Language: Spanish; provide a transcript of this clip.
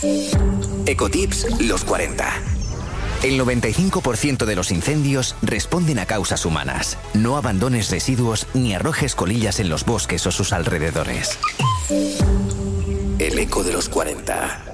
Ecotips los 40. El 95% de los incendios responden a causas humanas. No abandones residuos ni arrojes colillas en los bosques o sus alrededores. El eco de los 40.